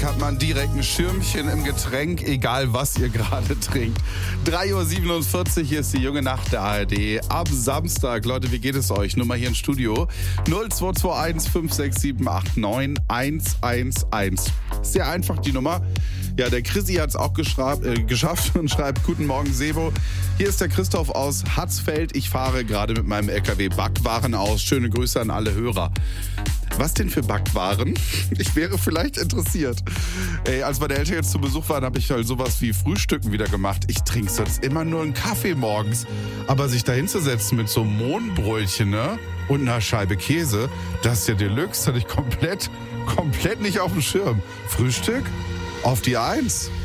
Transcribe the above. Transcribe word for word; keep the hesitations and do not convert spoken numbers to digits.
hat man direkt ein Schirmchen im Getränk, egal was ihr gerade trinkt. drei Uhr siebenundvierzig, hier ist die junge Nacht der A R D. Am Samstag, Leute, wie geht es euch? Nummer hier im Studio null zwei zwei eins fünf sechs sieben acht neun eins eins eins. Sehr einfach die Nummer. Ja, der Chrissy hat es auch geschrab, äh, geschafft und schreibt: Guten Morgen, Sebo. Hier ist der Christoph aus Hatzfeld. Ich fahre gerade mit meinem L K W Backwaren aus. Schöne Grüße an alle Hörer. Was denn für Backwaren? Ich wäre vielleicht interessiert. Ey, als meine Eltern jetzt zu Besuch waren, habe ich halt sowas wie Frühstücken wieder gemacht. Ich trinke sonst immer nur einen Kaffee morgens. Aber sich da hinzusetzen mit so einem Mohnbrötchen, ne? Und einer Scheibe Käse, das ist ja Deluxe, hatte ich komplett, komplett nicht auf dem Schirm. Frühstück? Auf die Eins.